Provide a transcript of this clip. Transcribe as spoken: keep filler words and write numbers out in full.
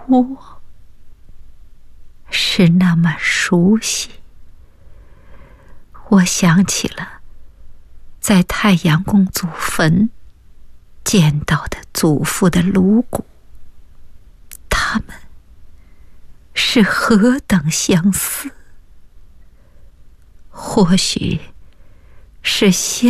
我，是那么熟悉。我想起了在太阳宫祖坟见到的祖父的颅骨，他们是何等相似。或许是先